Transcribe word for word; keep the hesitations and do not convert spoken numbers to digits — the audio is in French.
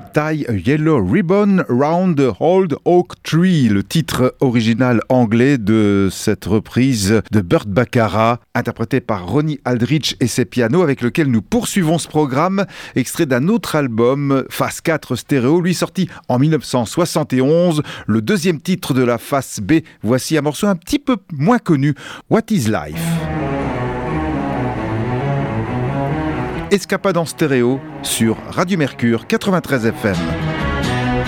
Tie a Yellow Ribbon Round the Old Oak Tree, le titre original anglais de cette reprise de Burt Bacharach, interprétée par Ronnie Aldrich et ses pianos, avec lequel nous poursuivons ce programme, extrait d'un autre album, Phase quatre Stéréo, lui sorti en dix-neuf cent soixante et onze, le deuxième titre de la Phase B. Voici un morceau un petit peu moins connu, What is Life? Escapade en stéréo sur Radio Mercure quatre-vingt-treize F M.